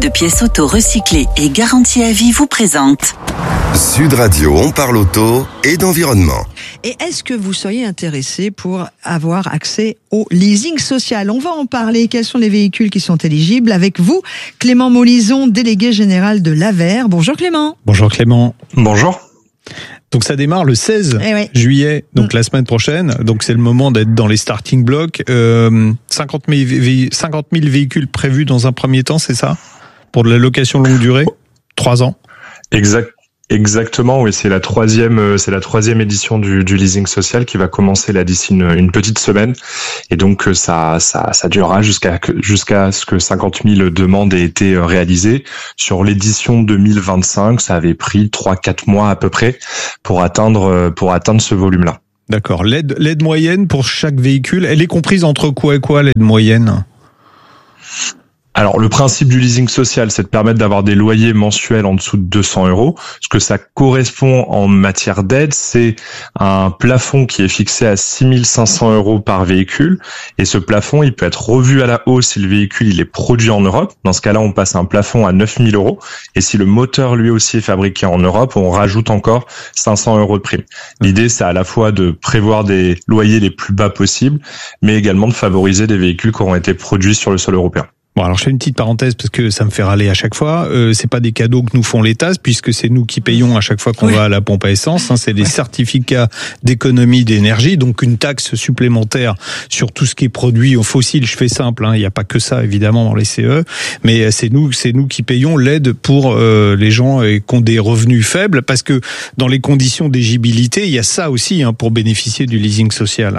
de pièces auto recyclées et garantie à vie vous présente Sud Radio, on parle auto et d'environnement. Et est-ce que vous seriez intéressé pour avoir accès au leasing social ? On va en parler. Quels sont les véhicules qui sont éligibles ? Avec vous, Clément Molison, délégué général de l'AVER. Bonjour Clément. Bonjour Clément. Bonjour. Donc ça démarre le 16 juillet, donc la semaine prochaine. Donc c'est le moment d'être dans les starting blocks. 50 000 véhicules prévus dans un premier temps, c'est ça ? Pour de la location longue durée, 3 ans. Exactement, oui, c'est la troisième édition du leasing social qui va commencer là d'ici une petite semaine, et donc ça durera jusqu'à ce que 50 000 demandes aient été réalisées. Sur l'édition 2025, ça avait pris 3-4 mois à peu près pour atteindre ce volume-là. D'accord. L'aide moyenne pour chaque véhicule, elle est comprise entre quoi et quoi, l'aide moyenne ? Alors, le principe du leasing social, c'est de permettre d'avoir des loyers mensuels en dessous de 200 €. Ce que ça correspond en matière d'aide, c'est un plafond qui est fixé à 6 500 € par véhicule. Et ce plafond, il peut être revu à la hausse si le véhicule il est produit en Europe. Dans ce cas-là, on passe un plafond à 9 000 €. Et si le moteur, lui aussi, est fabriqué en Europe, on rajoute encore 500 € de prime. L'idée, c'est à la fois de prévoir des loyers les plus bas possibles, mais également de favoriser des véhicules qui auront été produits sur le sol européen. Bon, alors je fais une petite parenthèse parce que ça me fait râler à chaque fois. C'est pas des cadeaux que nous font l'État, puisque c'est nous qui payons à chaque fois qu'on va à la pompe à essence. C'est des certificats d'économie d'énergie, donc une taxe supplémentaire sur tout ce qui est produit aux fossiles. Je fais simple, il n'y a pas que ça évidemment dans les CE, mais c'est nous qui payons l'aide pour les gens qui ont des revenus faibles, parce que dans les conditions d'éligibilité, il y a ça aussi pour bénéficier du leasing social.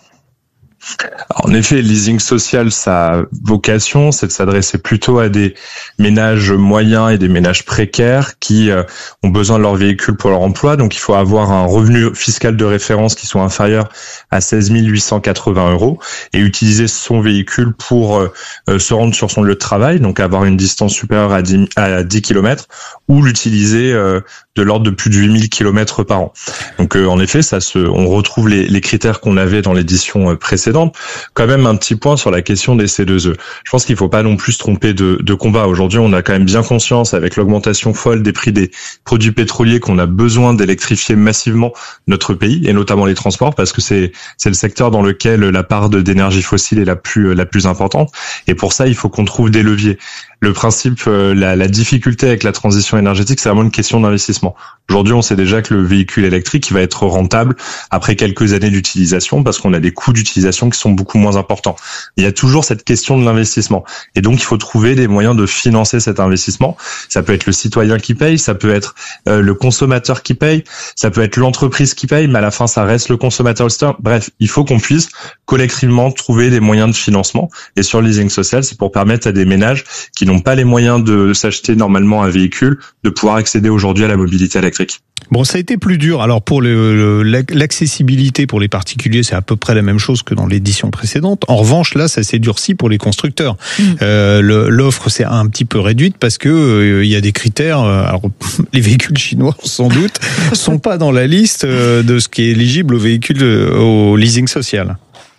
En effet, le leasing social, sa vocation, c'est de s'adresser plutôt à des ménages moyens et des ménages précaires qui ont besoin de leur véhicule pour leur emploi. Donc, il faut avoir un revenu fiscal de référence qui soit inférieur à 16 880 € et utiliser son véhicule pour se rendre sur son lieu de travail, donc avoir une distance supérieure à 10 km, ou l'utiliser de l'ordre de plus de 8000 km par an. Donc, en effet, on retrouve les critères qu'on avait dans l'édition précédente. Quand même un petit point sur la question des C2E. Je pense qu'il faut pas non plus se tromper de combat. Aujourd'hui, on a quand même bien conscience, avec l'augmentation folle des prix des produits pétroliers, qu'on a besoin d'électrifier massivement notre pays, et notamment les transports, parce que c'est le secteur dans lequel la part d'énergie fossile est la plus importante. Et pour ça, il faut qu'on trouve des leviers. Le principe, la difficulté avec la transition énergétique, c'est vraiment une question d'investissement. Aujourd'hui, on sait déjà que le véhicule électrique, il va être rentable après quelques années d'utilisation, parce qu'on a des coûts d'utilisation qui sont beaucoup moins importants. Il y a toujours cette question de l'investissement. Et donc, il faut trouver des moyens de financer cet investissement. Ça peut être le citoyen qui paye, ça peut être le consommateur qui paye, ça peut être l'entreprise qui paye, mais à la fin, ça reste le consommateur. Bref, il faut qu'on puisse collectivement trouver des moyens de financement. Et sur le leasing social, c'est pour permettre à des ménages qui n'ont pas les moyens de s'acheter normalement un véhicule, de pouvoir accéder aujourd'hui à la mobilité électrique. Bon, ça a été plus dur. Alors pour l'accessibilité pour les particuliers, c'est à peu près la même chose que dans l'édition précédente. En revanche, là, ça s'est durci pour les constructeurs. L'offre s'est un petit peu réduite parce que il y a des critères. Alors les véhicules chinois, sans doute, sont pas dans la liste de ce qui est éligible aux véhicules au leasing social.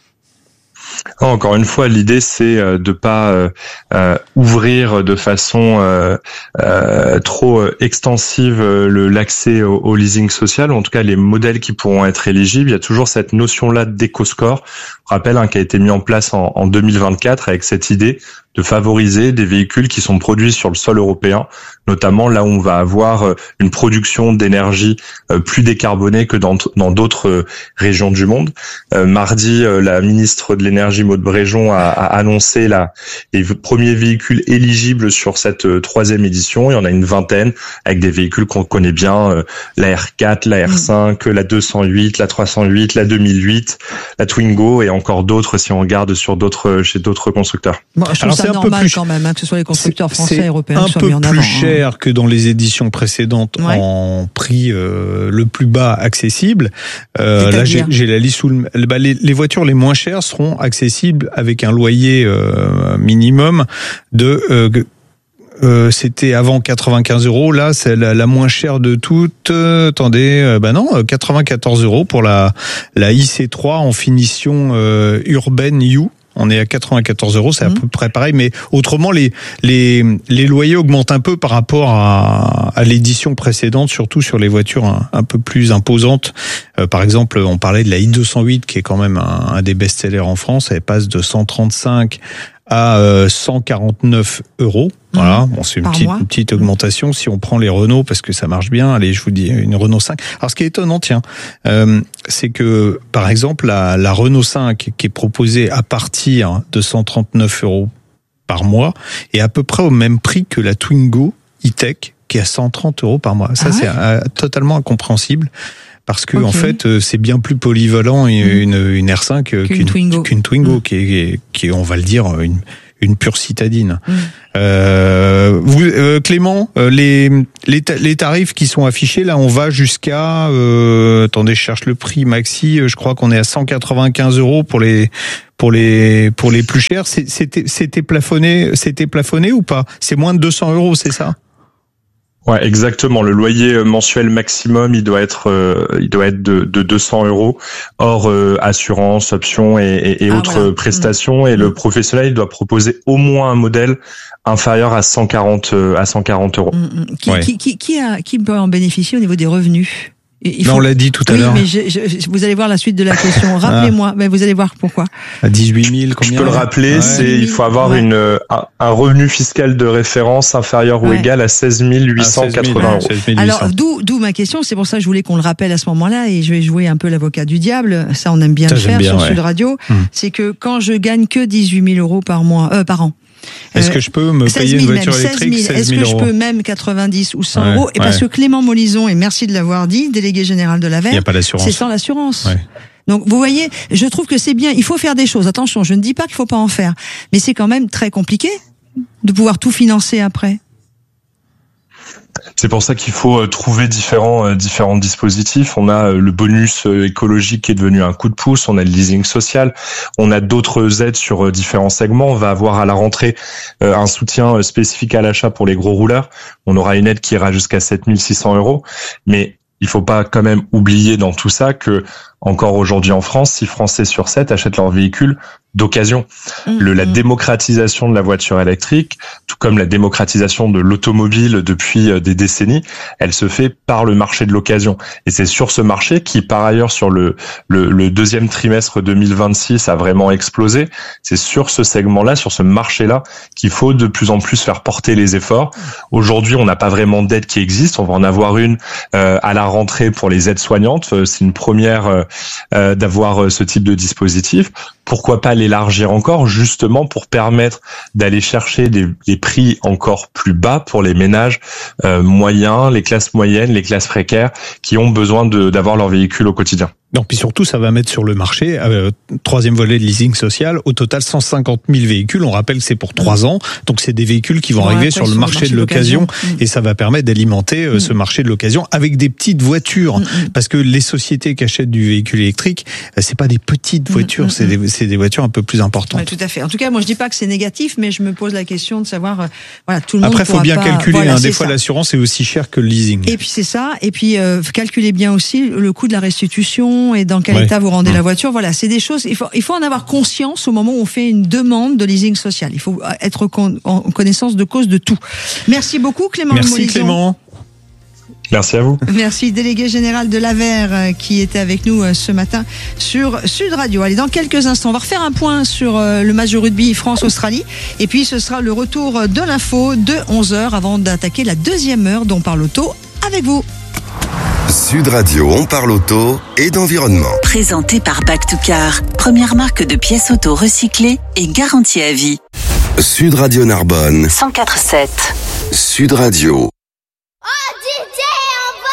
Encore une fois, l'idée c'est de pas ouvrir de façon trop extensive l'accès au leasing social, ou en tout cas les modèles qui pourront être éligibles. Il y a toujours cette notion-là d'éco-score, je rappelle, qui a été mis en place en 2024 avec cette idée de favoriser des véhicules qui sont produits sur le sol européen, notamment là où on va avoir une production d'énergie plus décarbonée que dans d'autres régions du monde. Mardi, la ministre de l'énergie Maud Bréjon a annoncé les premiers véhicules éligibles sur cette troisième édition. Il y en a une vingtaine avec des véhicules qu'on connaît bien, la R4, la R5, la 208, la 308, la 2008, la Twingo, et encore d'autres si on regarde chez d'autres constructeurs. Bon, je trouve ça normal quand même, que ce soit les constructeurs français et européens qui soient mis en avant. Un peu plus cher que dans les éditions précédentes en prix le plus bas accessible. Là, j'ai la liste sous les voitures les moins chères seront accessibles avec un loyer minimum de c'était avant 95 €. Là, c'est la moins chère de toutes. Attendez, 94 € pour la IC3 en finition urbaine U. On est à 94 €, c'est à peu près pareil. Mais autrement, les loyers augmentent un peu par rapport à l'édition précédente, surtout sur les voitures un peu plus imposantes. Par exemple, on parlait de la i208, qui est quand même un des best-sellers en France. Elle passe de 135 à 149 €. Voilà, bon, c'est une petite augmentation. Si on prend les Renault, parce que ça marche bien, allez, je vous dis une Renault 5. Alors, ce qui est étonnant, c'est que, par exemple, la Renault 5, qui est proposée à partir de 139 € par mois, est à peu près au même prix que la Twingo e-Tech, qui est à 130 € par mois. Ça, c'est totalement incompréhensible. Parce que en fait, c'est bien plus polyvalent une R5 qu'une Twingo, qui est, on va le dire, une pure citadine. Clément, les tarifs qui sont affichés, là, on va jusqu'à, attendez, je cherche le prix maxi, je crois qu'on est à 195 € pour les plus chers. C'était plafonné ou pas? C'est moins de 200 €, c'est ça? Ouais, exactement. Le loyer mensuel maximum, il doit être de 200 €, hors assurance, options et autres prestations. Et le professionnel, il doit proposer au moins un modèle inférieur à 140 €. Qui peut en bénéficier au niveau des revenus? On l'a dit tout à l'heure. Oui, mais vous allez voir la suite de la question. Rappelez-moi, mais vous allez voir pourquoi. À 18 000, combien? Je peux le rappeler, il faut avoir un revenu fiscal de référence inférieur ou égal à 16 880 €. Alors, d'où ma question. C'est pour ça que je voulais qu'on le rappelle à ce moment-là, et je vais jouer un peu l'avocat du diable. Ça, on aime bien le faire sur Sud Radio. C'est que quand je gagne que 18 000 € par an. Est-ce que je peux me payer une voiture électrique? 16 000 Est-ce que je peux même 90 ou 100 €? Et parce que Clément Molison, et merci de l'avoir dit, délégué général de l'AVER, c'est sans l'assurance. Ouais. Donc, vous voyez, je trouve que c'est bien. Il faut faire des choses. Attention, je ne dis pas qu'il faut pas en faire. Mais c'est quand même très compliqué de pouvoir tout financer après. C'est pour ça qu'il faut trouver différents dispositifs. On a le bonus écologique qui est devenu un coup de pouce. On a le leasing social. On a d'autres aides sur différents segments. On va avoir à la rentrée un soutien spécifique à l'achat pour les gros rouleurs. On aura une aide qui ira jusqu'à 7 600 €. Mais il faut pas quand même oublier dans tout ça que encore aujourd'hui en France, 6 Français sur 7 achètent leur véhicule d'occasion. La démocratisation de la voiture électrique, tout comme la démocratisation de l'automobile depuis des décennies, elle se fait par le marché de l'occasion. Et c'est sur ce marché qui, par ailleurs, sur le deuxième trimestre 2026 a vraiment explosé. C'est sur ce segment-là, sur ce marché-là, qu'il faut de plus en plus faire porter les efforts. Aujourd'hui, on n'a pas vraiment d'aide qui existe. On va en avoir une à la rentrée pour les aides soignantes. C'est une première d'avoir ce type de dispositif. Pourquoi pas l'élargir encore, justement pour permettre d'aller chercher des prix encore plus bas pour les ménages moyens, les classes moyennes, les classes précaires qui ont besoin d'avoir leur véhicule au quotidien. Non, puis surtout, ça va mettre sur le marché, troisième volet de leasing social, au total 150 000 véhicules. On rappelle que c'est pour 3 ans. Donc, c'est des véhicules qui vont arriver sur le marché de l'occasion. Et ça va permettre d'alimenter ce marché de l'occasion avec des petites voitures. Parce que les sociétés qui achètent du véhicule électrique, c'est pas des petites voitures, c'est des voitures un peu plus importantes. Ouais, tout à fait. En tout cas, moi, je dis pas que c'est négatif, mais je me pose la question de savoir, tout le monde. Après, faut bien calculer, des fois, l'assurance est aussi chère que le leasing. Et puis, c'est ça. Et puis, calculez bien aussi le coût de la restitution et dans quel état vous rendez la voiture. Voilà, c'est des choses. Il faut en avoir conscience au moment où on fait une demande de leasing social. Il faut être en connaissance de cause de tout. Merci beaucoup, Clément. Merci, Clément. Merci à vous. Merci, délégué général de l'AVER qui était avec nous ce matin sur Sud Radio. Allez, dans quelques instants, on va refaire un point sur le match de rugby France-Australie. Et puis, ce sera le retour de l'info de 11h avant d'attaquer la deuxième heure dont parle auto avec vous. Sud Radio, on parle auto et d'environnement. Présenté par Back to Car, première marque de pièces auto recyclées et garantie à vie. Sud Radio Narbonne 104.7. Sud Radio.